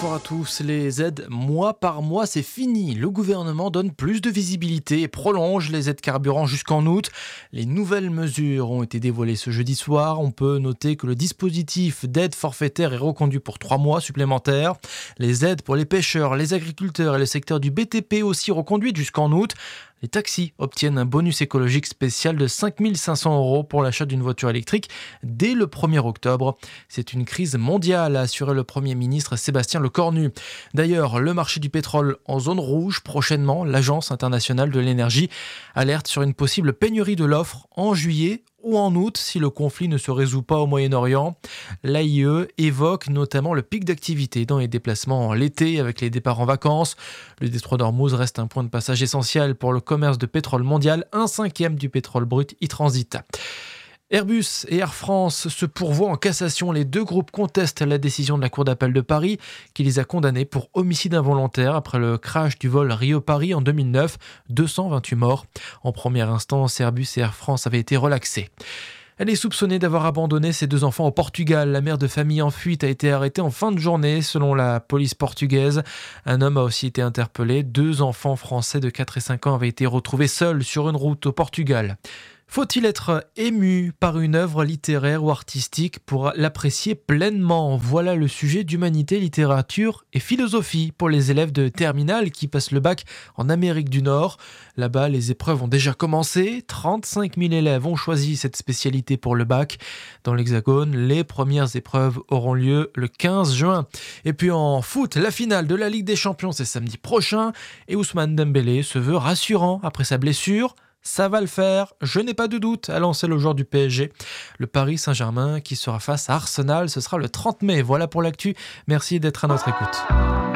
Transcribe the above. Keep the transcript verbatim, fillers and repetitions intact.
bonsoir à tous. Les aides mois par mois, c'est fini. Le gouvernement donne plus de visibilité et prolonge les aides carburant jusqu'en août. Les nouvelles mesures ont été dévoilées ce jeudi soir. On peut noter que le dispositif d'aide forfaitaire est reconduit pour trois mois supplémentaires. Les aides pour les pêcheurs, les agriculteurs et le secteur du B T P aussi reconduites jusqu'en août. Les taxis obtiennent un bonus écologique spécial de cinq mille cinq cents euros pour l'achat d'une voiture électrique dès le premier octobre. C'est une crise mondiale, a assuré le Premier ministre Sébastien Lecornu. D'ailleurs, le marché du pétrole en zone rouge prochainement. L'Agence internationale de l'énergie alerte sur une possible pénurie de l'offre en juillet ou en août si le conflit ne se résout pas au Moyen-Orient. L'A I E évoque notamment le pic d'activité dans les déplacements l'été avec les départs en vacances. Le détroit d'Ormuz reste un point de passage essentiel pour le commerce de pétrole mondial. Un cinquième du pétrole brut y transite. Airbus et Air France se pourvoient en cassation. Les deux groupes contestent la décision de la Cour d'appel de Paris qui les a condamnés pour homicide involontaire après le crash du vol Rio-Paris en deux mille neuf. deux cent vingt-huit morts. En première instance, Airbus et Air France avaient été relaxés. Elle est soupçonnée d'avoir abandonné ses deux enfants au Portugal. La mère de famille en fuite a été arrêtée en fin de journée selon la police portugaise. Un homme a aussi été interpellé. Deux enfants français de quatre et cinq ans avaient été retrouvés seuls sur une route au Portugal. Faut-il être ému par une œuvre littéraire ou artistique pour l'apprécier pleinement ? Voilà le sujet d'humanité, littérature et philosophie pour les élèves de terminale qui passent le bac en Amérique du Nord. Là-bas, les épreuves ont déjà commencé. trente-cinq mille élèves ont choisi cette spécialité pour le bac. Dans l'Hexagone, les premières épreuves auront lieu le quinze juin. Et puis en foot, la finale de la Ligue des Champions, c'est samedi prochain. Et Ousmane Dembélé se veut rassurant après sa blessure. Ça va le faire, je n'ai pas de doute, a lancé le joueur du P S G. Le Paris Saint-Germain qui sera face à Arsenal, ce sera le trente mai. Voilà pour l'actu, merci d'être à notre écoute.